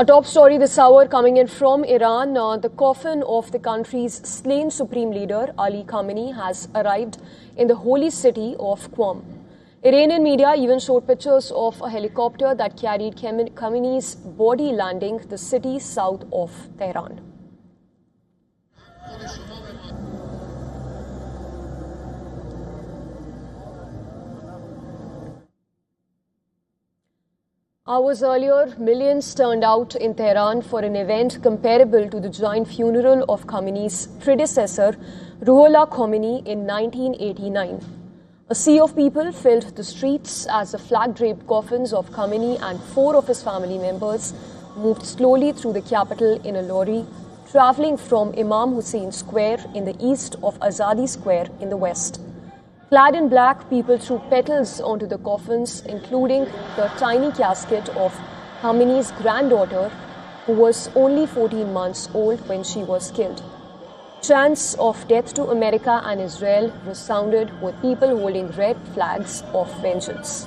A top story this hour coming in from Iran. The coffin of the country's slain supreme leader, Ali Khamenei, has arrived in the holy city of Qom. Iranian media even showed pictures of a helicopter that carried Khamenei's body landing the city south of Tehran. Hours earlier, millions turned out in Tehran for an event comparable to the joint funeral of Khamenei's predecessor, Ruhollah Khomeini, in 1989. A sea of people filled the streets as the flag-draped coffins of Khamenei and 4 of his family members moved slowly through the capital in a lorry, travelling from Imam Hussein Square in the east of Azadi Square in the west. Clad in black, people threw petals onto the coffins, including the tiny casket of Khamenei's granddaughter, who was only 14 months old when she was killed. Chants of death to America and Israel resounded, with people holding red flags of vengeance.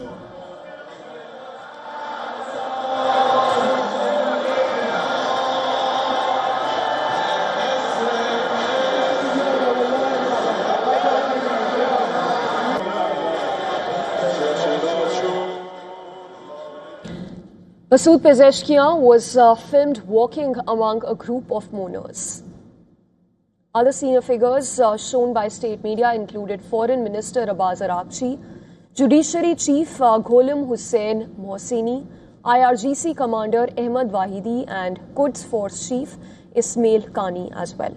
Masoud Pezeshkian was filmed walking among a group of mourners. Other senior figures shown by state media included Foreign Minister Abbas Araghchi, Judiciary Chief Gholam Hussain Mohseni, IRGC Commander Ahmad Wahidi, and Quds Force Chief Ismail Qani as well.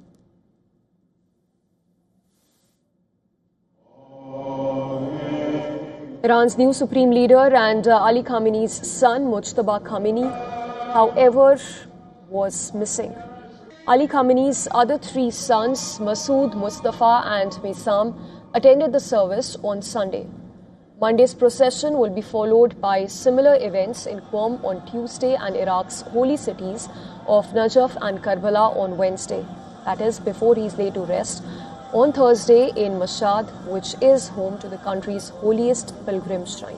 Iran's new supreme leader and Ali Khamenei's son, Mujtaba Khamenei, however, was missing. Ali Khamenei's other 3 sons, Masoud, Mustafa and Misam, attended the service on Sunday. Monday's procession will be followed by similar events in Qom on Tuesday and Iraq's holy cities of Najaf and Karbala on Wednesday. That is, before he is laid to rest on Thursday in Mashhad, which is home to the country's holiest pilgrim shrine.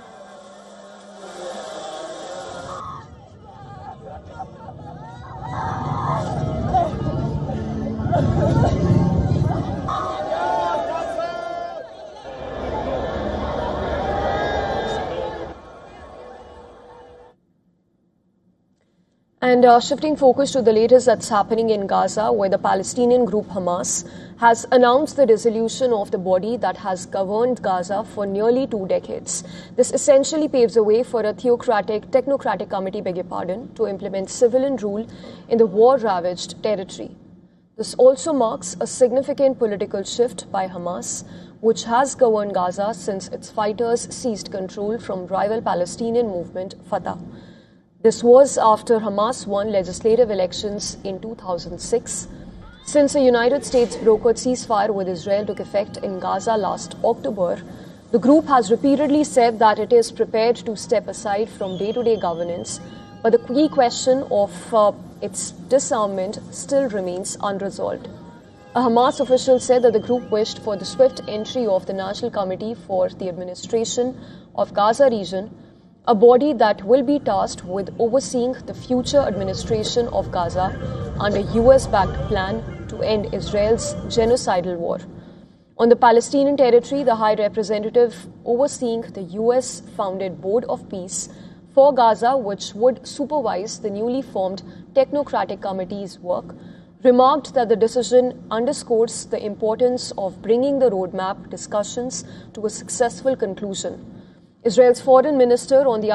And shifting focus to the latest that's happening in Gaza, where the Palestinian group Hamas has announced the dissolution of the body that has governed Gaza for nearly 2 decades. This essentially paves the way for a technocratic committee, to implement civilian rule in the war-ravaged territory. This also marks a significant political shift by Hamas, which has governed Gaza since its fighters seized control from rival Palestinian movement Fatah. This was after Hamas won legislative elections in 2006. Since the United States brokered ceasefire with Israel took effect in Gaza last October, the group has repeatedly said that it is prepared to step aside from day-to-day governance, but the key question of its disarmament still remains unresolved. A Hamas official said that the group wished for the swift entry of the National Committee for the Administration of Gaza region, a body that will be tasked with overseeing the future administration of Gaza under US-backed plan to end Israel's genocidal war. On the Palestinian territory, the High Representative overseeing the US-founded Board of Peace for Gaza, which would supervise the newly formed technocratic committee's work, remarked that the decision underscores the importance of bringing the roadmap discussions to a successful conclusion. Israel's foreign minister, on the